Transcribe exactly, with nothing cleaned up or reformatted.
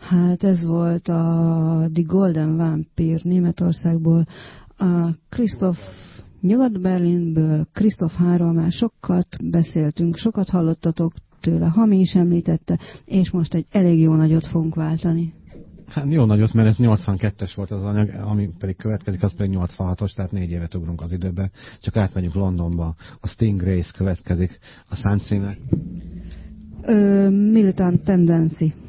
Hát ez volt a The Golden Vampire Németországból. A Christoph Nyugat-Berlinből, Christoph Hárról már sokat beszéltünk, sokat hallottatok tőle, Hami is említette, és most egy elég jó nagyot fogunk váltani. Hát jó nagyot, mert ez nyolcvankettes volt az anyag, ami pedig következik, az pedig nyolcvanhatos, tehát négy évet ugrunk az időbe. Csak átmegyünk Londonba. A Stingrays következik, a száncíme. Militant Tendency.